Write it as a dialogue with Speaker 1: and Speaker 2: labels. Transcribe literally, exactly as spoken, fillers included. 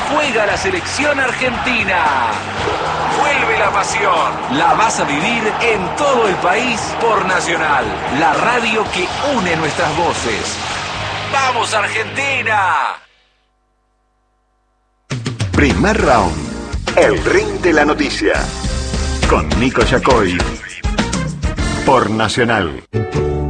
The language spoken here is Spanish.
Speaker 1: juega la selección argentina. Vuelve la pasión. La vas a vivir en todo el país por Nacional, la radio que une nuestras voces. ¡Vamos, Argentina!
Speaker 2: Primer round. El ring de la noticia. Con Nico Yacoy. Por Nacional.